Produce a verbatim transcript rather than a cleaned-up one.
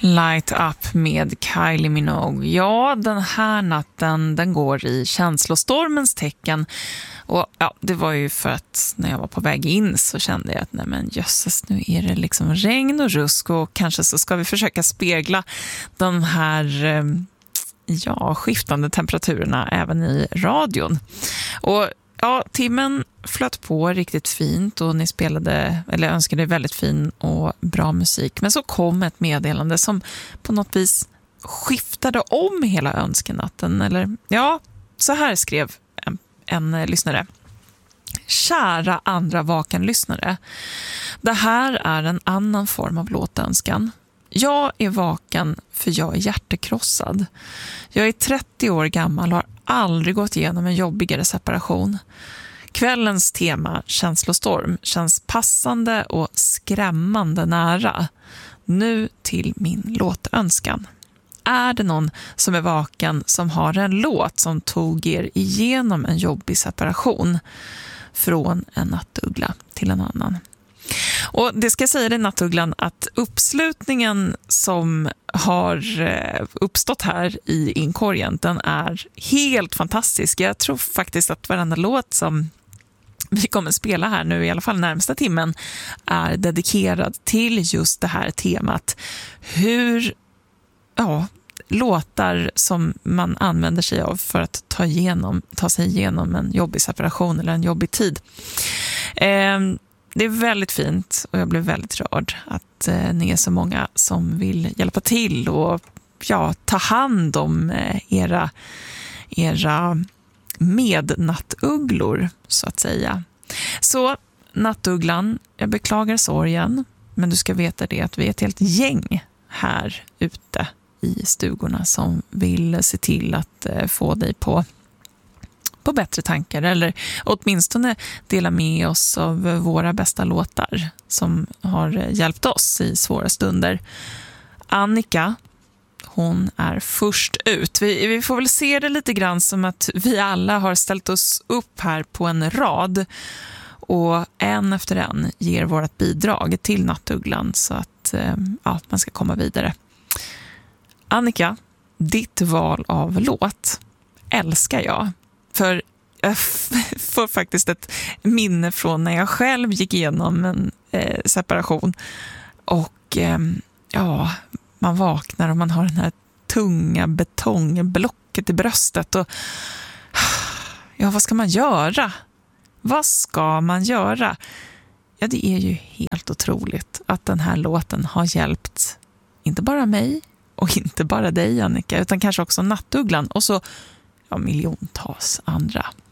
Light Up med Kylie Minogue. Ja, den här natten den går i känslostormens tecken. Och ja, det var ju för att när jag var på väg in så kände jag att nej men jösses, nu är det liksom regn och rusk och kanske så ska vi försöka spegla de här ja, skiftande temperaturerna även i radion. Och ja, timmen flöt på riktigt fint och ni spelade eller önskade väldigt fin och bra musik. Men så kom ett meddelande som på något vis skiftade om hela önskenatten. Eller ja, så här skrev en, en lyssnare. Kära andra vakenlyssnare. Det här är en annan form av låtönskan. Jag är vaken för jag är hjärtekrossad. Jag är trettio år gammal och har aldrig gått igenom en jobbigare separation. Kvällens tema, känslostorm, känns passande och skrämmande nära. Nu till min låtönskan. Är det någon som är vaken som har en låt som tog er igenom en jobbig separation? Från en nattuggla till en annan. Och det ska säga dig, nattugglan, att uppslutningen som har uppstått här i inkorgen, den är helt fantastisk. Jag tror faktiskt att varenda låt som vi kommer spela här nu, i alla fall närmsta timmen, är dedikerad till just det här temat. Hur, ja, låtar som man använder sig av för att ta, igenom, ta sig igenom en jobbig separation eller en jobbig tid. Eh, Det är väldigt fint och jag blev väldigt rörd att eh, ni är så många som vill hjälpa till och ja, ta hand om eh, era, era mednattugglor så att säga. Så nattugglan, jag beklagar sorgen, men du ska veta det att vi är ett helt gäng här ute i stugorna som vill se till att eh, få dig på på bättre tankar eller åtminstone dela med oss av våra bästa låtar som har hjälpt oss i svåra stunder. Annika, hon är först ut. Vi, vi får väl se det lite grann som att vi alla har ställt oss upp här på en rad och en efter en ger vårt bidrag till nattugglan så att ja, man ska komma vidare. Annika, ditt val av låt älskar jag. För jag får faktiskt ett minne från när jag själv gick igenom en eh, separation. Och eh, ja, man vaknar och man har den här tunga betongblocket i bröstet. Och ja, vad ska man göra? Vad ska man göra? Ja, det är ju helt otroligt att den här låten har hjälpt inte bara mig och inte bara dig, Annika, utan kanske också nattugglan och så ja, miljontals andra.